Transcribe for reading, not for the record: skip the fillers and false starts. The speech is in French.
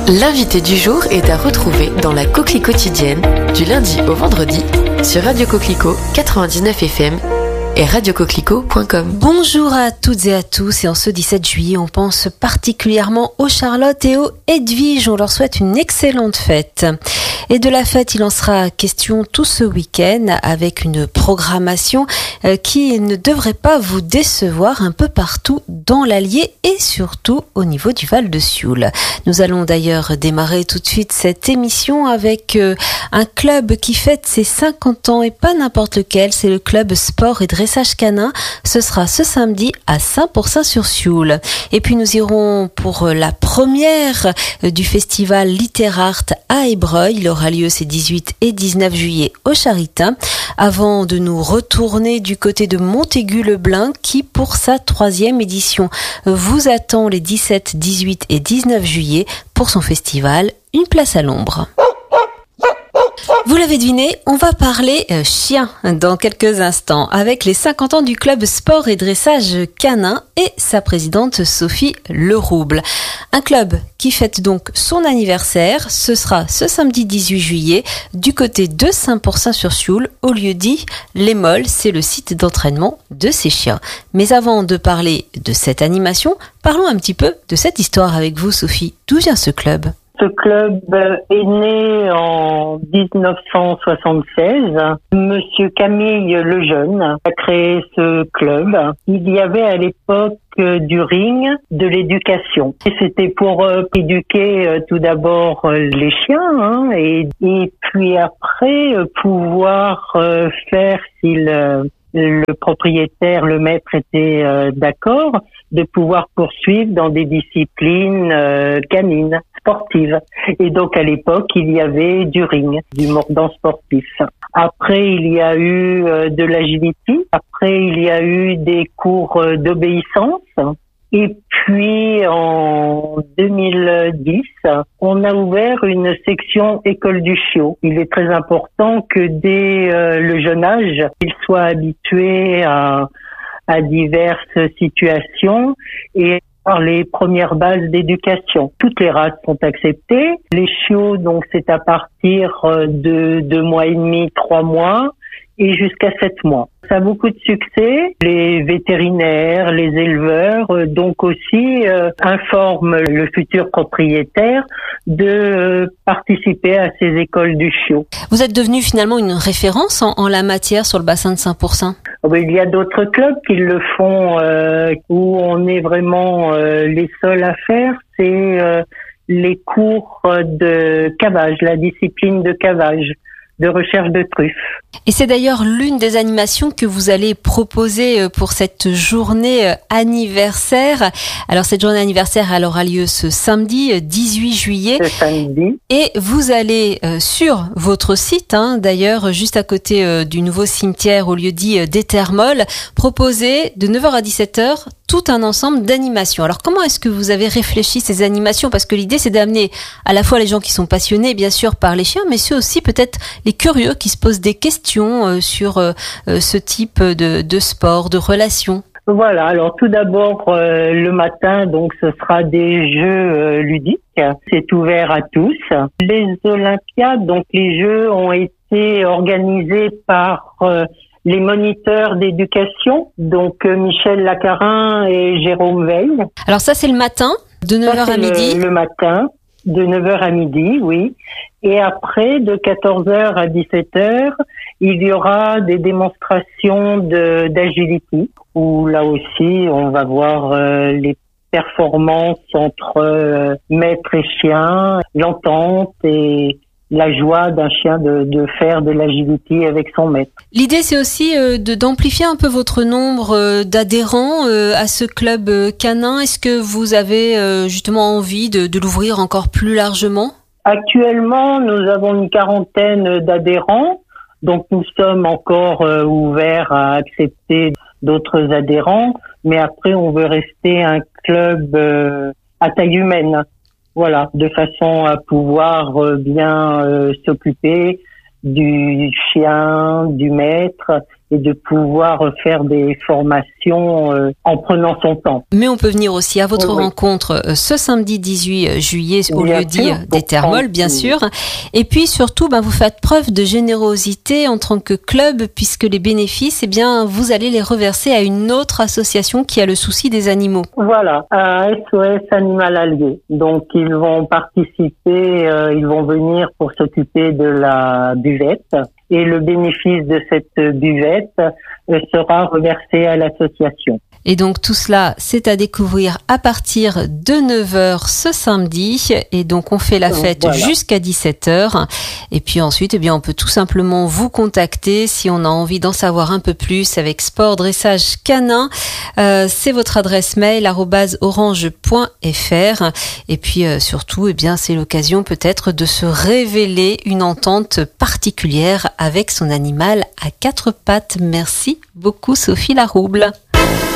L'invité du jour est à retrouver dans la Coquelie quotidienne du lundi au vendredi sur Radio Coquelicot 99 FM et radiocoquelicot.com. Bonjour à toutes et à tous, et en ce 17 juillet, on pense particulièrement aux Charlotte et aux Edwige. On leur souhaite une excellente fête. Et de la fête, il en sera question tout ce week-end avec une programmation qui ne devrait pas vous décevoir un peu partout dans l'Allier et surtout au niveau du Val de Sioule. Nous allons d'ailleurs démarrer tout de suite cette émission avec un club qui fête ses 50 ans et pas n'importe lequel, c'est le club sport et dressage canin. Ce sera ce samedi à Saint-Pourçain-sur-Sioule. Et puis nous irons pour la première du festival Litterart à Ébreuil. Il aura lieu ces 18 et 19 juillet au Charitin, avant de nous retourner du côté de Montaigu-le-Blin qui, pour sa 3e édition, vous attend les 17, 18 et 19 juillet pour son festival Une place à l'ombre. Vous l'avez deviné, on va parler chien dans quelques instants avec les 50 ans du club sport et dressage canin et sa présidente Sophie Lerouble. Un club qui fête donc son anniversaire. Ce sera ce samedi 18 juillet du côté de Saint-Pourçain-sur-Sioule, au lieu dit Les Molles. C'est le site d'entraînement de ces chiens. Mais avant de parler de cette animation, parlons un petit peu de cette histoire avec vous, Sophie. D'où vient ce club ? Ce club est né en 1976. Monsieur Camille Lejeune a créé ce club. Il y avait à l'époque du ring, de l'éducation. Et c'était pour éduquer tout d'abord les chiens et puis après pouvoir faire le propriétaire, le maître était d'accord, de pouvoir poursuivre dans des disciplines canines, sportives. Et donc à l'époque, il y avait du ring, du mordant sportif. Après, il y a eu de l'agility. Après, il y a eu des cours d'obéissance. Et puis, en 2010, on a ouvert une section école du chiot. Il est très important que dès le jeune âge, il soit habitué à diverses situations et par les premières bases d'éducation. Toutes les races sont acceptées. Les chiots, donc, c'est à partir de 2 mois et demi, 3 mois et jusqu'à 7 mois. Ça a beaucoup de succès. Les vétérinaires, les éleveurs, donc aussi informent le futur propriétaire de participer à ces écoles du chiot. Vous êtes devenu finalement une référence en la matière sur le bassin de Saint-Pourçain ? Il y a d'autres clubs qui le font, où on est vraiment les seuls à faire. C'est les cours de cavage, la discipline de cavage, de recherche de truffes. Et c'est d'ailleurs l'une des animations que vous allez proposer pour cette journée anniversaire. Alors cette journée anniversaire, elle aura lieu ce samedi 18 juillet. Ce samedi. Et vous allez sur votre site, d'ailleurs juste à côté du nouveau cimetière au lieu dit d'Étermolles, proposer de 9h à 17h tout un ensemble d'animations. Alors comment est-ce que vous avez réfléchi ces animations ? Parce que l'idée c'est d'amener à la fois les gens qui sont passionnés bien sûr par les chiens, mais ceux aussi peut-être les curieux qui se posent des questions sur ce type de sport, de relations. Voilà, alors tout d'abord le matin, donc ce sera des jeux ludiques, c'est ouvert à tous. Les Olympiades, donc les jeux ont été organisés par les moniteurs d'éducation, donc Michel Lacarin et Jérôme Veil. Alors ça c'est le matin, de 9h à midi. Le matin, de 9h à midi, oui. Et après, de 14h à 17h, il y aura des démonstrations d'agility, où là aussi, on va voir les performances entre maître et chien, l'entente et la joie d'un chien de faire de l'agility avec son maître. L'idée, c'est aussi d'amplifier un peu votre nombre d'adhérents à ce club canin. Est-ce que vous avez justement envie de l'ouvrir encore plus largement ? Actuellement, nous avons une 40aine d'adhérents, donc nous sommes encore ouverts à accepter d'autres adhérents, mais après on veut rester un club à taille humaine, voilà, de façon à pouvoir bien s'occuper du chien, du maître et de pouvoir faire des formations en prenant son temps. Mais on peut venir aussi à votre rencontre ce samedi 18 juillet au lieu-dit des Termoles, bien sûr. Et puis surtout, vous faites preuve de générosité en tant que club, puisque les bénéfices, vous allez les reverser à une autre association qui a le souci des animaux. Voilà, à SOS Animal Allié. Donc ils vont participer, ils vont venir pour s'occuper de la buvette. Et le bénéfice de cette buvette sera reversé à l'association. Et donc tout cela, c'est à découvrir à partir de 9h ce samedi. Et donc on fait la fête jusqu'à 17h. Et puis ensuite, on peut tout simplement vous contacter si on a envie d'en savoir un peu plus avec Sport Dressage Canin. C'est votre adresse mail @orange.fr. Et puis surtout, c'est l'occasion peut-être de se révéler une entente particulière avec son animal à 4 pattes. Merci beaucoup Sophie Larouble.